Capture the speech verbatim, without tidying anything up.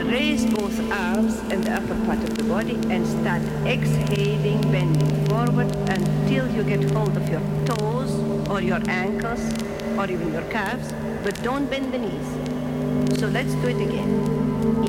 Raise both arms and the upper part of the body and start exhaling, bending forward until you get hold of your toes or your ankles or even your calves, but don't bend the knees. So let's do it again.